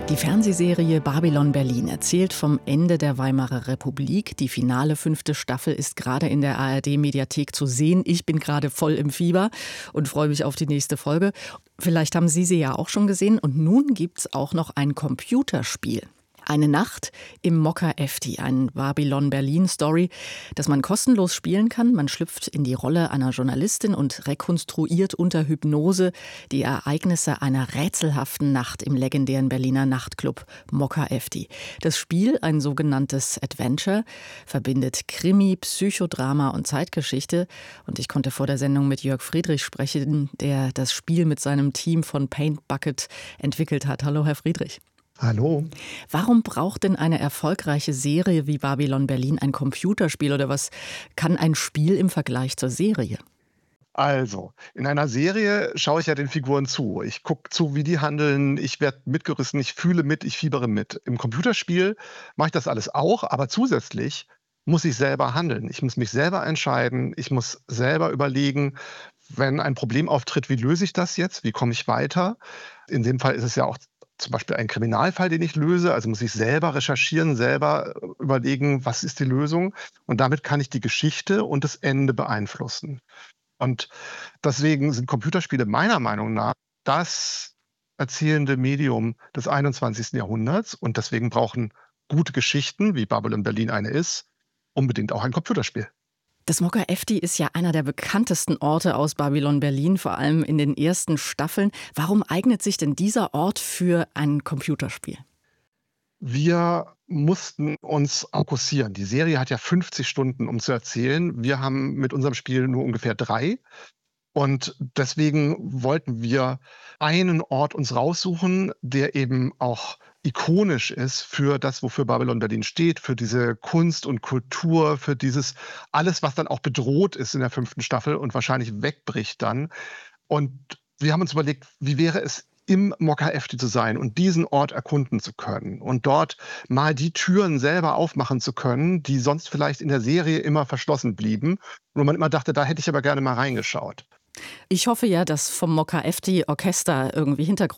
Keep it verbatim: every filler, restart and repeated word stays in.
Die Fernsehserie Babylon Berlin erzählt vom Ende der Weimarer Republik. Die finale fünfte Staffel ist gerade in der A R D-Mediathek zu sehen. Ich bin gerade voll im Fieber und freue mich auf die nächste Folge. Vielleicht haben Sie sie ja auch schon gesehen. Und nun gibt's auch noch ein Computerspiel. Eine Nacht im Mokka Efti, ein Babylon Berlin Story, das man kostenlos spielen kann. Man schlüpft in die Rolle einer Journalistin und rekonstruiert unter Hypnose die Ereignisse einer rätselhaften Nacht im legendären Berliner Nachtclub Mokka Efti. Das Spiel, ein sogenanntes Adventure, verbindet Krimi, Psychodrama und Zeitgeschichte. Und ich konnte vor der Sendung mit Jörg Friedrich sprechen, der das Spiel mit seinem Team von Paint Bucket entwickelt hat. Hallo, Herr Friedrich. Hallo. Warum braucht denn eine erfolgreiche Serie wie Babylon Berlin ein Computerspiel oder was kann ein Spiel im Vergleich zur Serie? Also, in einer Serie schaue ich ja den Figuren zu. Ich gucke zu, wie die handeln, ich werde mitgerissen, ich fühle mit, ich fiebere mit. Im Computerspiel mache ich das alles auch, aber zusätzlich muss ich selber handeln. Ich muss mich selber entscheiden, ich muss selber überlegen, wenn ein Problem auftritt, wie löse ich das jetzt, wie komme ich weiter? In dem Fall ist es ja auch zum Beispiel ein Kriminalfall, den ich löse. Also muss ich selber recherchieren, selber überlegen, was ist die Lösung. Und damit kann ich die Geschichte und das Ende beeinflussen. Und deswegen sind Computerspiele meiner Meinung nach das erzählende Medium des einundzwanzigsten Jahrhunderts. Und deswegen brauchen gute Geschichten, wie Babylon Berlin eine ist, unbedingt auch ein Computerspiel. Das Mokka Efti ist ja einer der bekanntesten Orte aus Babylon Berlin, vor allem in den ersten Staffeln. Warum eignet sich denn dieser Ort für ein Computerspiel? Wir mussten uns fokussieren. Die Serie hat ja fünfzig Stunden, um zu erzählen. Wir haben mit unserem Spiel nur ungefähr drei. Und deswegen wollten wir einen Ort uns raussuchen, der eben auch ikonisch ist für das, wofür Babylon Berlin steht, für diese Kunst und Kultur, für dieses alles, was dann auch bedroht ist in der fünften Staffel und wahrscheinlich wegbricht dann. Und wir haben uns überlegt, wie wäre es, im Mokka Efti zu sein und diesen Ort erkunden zu können und dort mal die Türen selber aufmachen zu können, die sonst vielleicht in der Serie immer verschlossen blieben, wo man immer dachte, da hätte ich aber gerne mal reingeschaut. Ich hoffe ja, dass vom Mokka Efti Orchester irgendwie Hintergrund